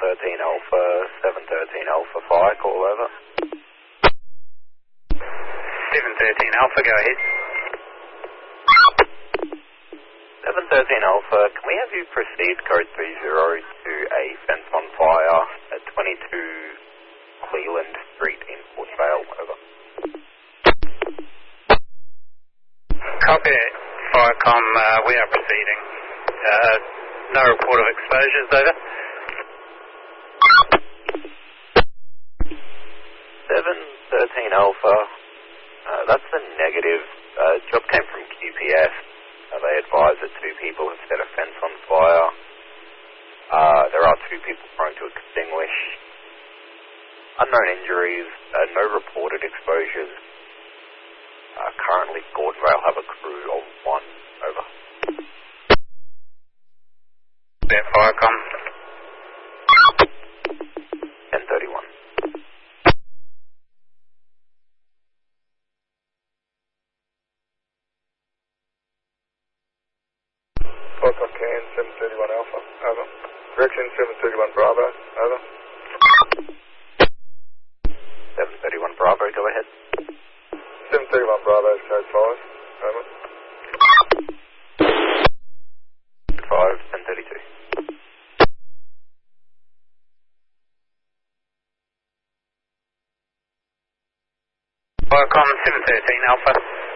Alpha, 713 Alpha, fire, call over. 713 Alpha, go ahead. 713 Alpha, can we have you proceed code 30 to a fence on fire at 22 Cleland Street in Port Vale, over. Copy, Firecom, we are proceeding. No report of exposures, over. 713 Alpha, that's a negative. Job came from QPS. They advise that 2 people have set a fence on fire. There are 2 people prone to extinguish. Unknown injuries, no reported exposures. Currently, Gordon Rail have a crew of 1, over. There, Firecom. 1031. Firecom can, 731 Alpha, over. Direction 731 Bravo, over. 731 Bravo, go ahead. 731 Bravo is code 5, over. 5, 1032. Firecom, 713 Alpha.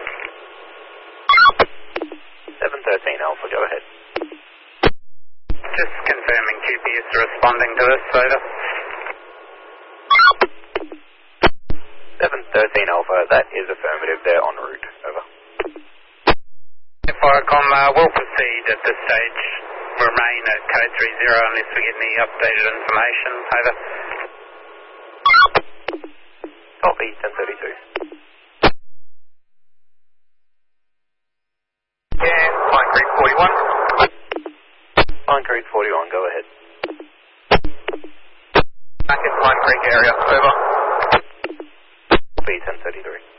713 Alpha, go ahead. Just confirming QPS are responding to us, over. 713 Alpha, that is affirmative, they're en route, over. Firecom, we'll proceed at this stage. Remain at code 30 unless we get any updated information, over. Copy, 1032. Yeah, Pine Creek 41. Pine Creek 41, go ahead. Back in Pine Creek area, over. Copy, 1033.